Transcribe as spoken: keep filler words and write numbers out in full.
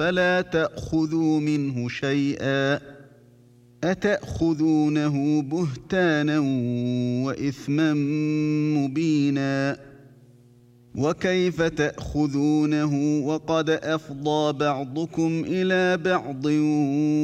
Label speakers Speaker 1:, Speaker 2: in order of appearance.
Speaker 1: فلا تأخذوا منه شيئا أتأخذونه بهتانا وإثما مبينا وكيف تأخذونه وقد أفضى بعضكم إلى بعض